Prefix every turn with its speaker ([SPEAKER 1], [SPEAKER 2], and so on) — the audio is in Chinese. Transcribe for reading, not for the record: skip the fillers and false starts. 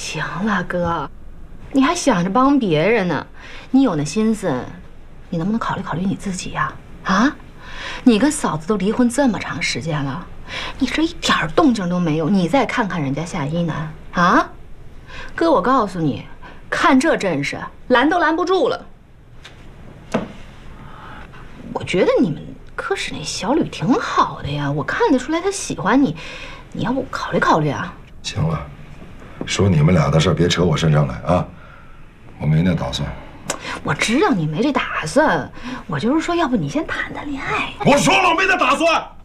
[SPEAKER 1] 行了，哥，你还想着帮别人呢？你有那心思，你能不能考虑考虑你自己呀？啊，你跟嫂子都离婚这么长时间了，你这一点动静都没有。你再看看人家夏一楠啊，哥，我告诉你，看这阵势，拦都拦不住了。我觉得你们科室那小吕挺好的呀，我看得出来他喜欢你，你要不考虑考虑啊？
[SPEAKER 2] 行了，说你们俩的事别扯我身上来啊，我没那打算。
[SPEAKER 1] 我知道你没这打算，我就是说，要不你先谈谈恋爱。
[SPEAKER 2] 我说了，我没那打算。